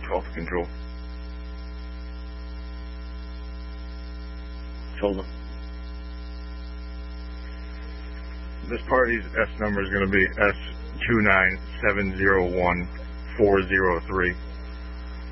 Delta Control. Told them. This party's S number is going to be S29701-403.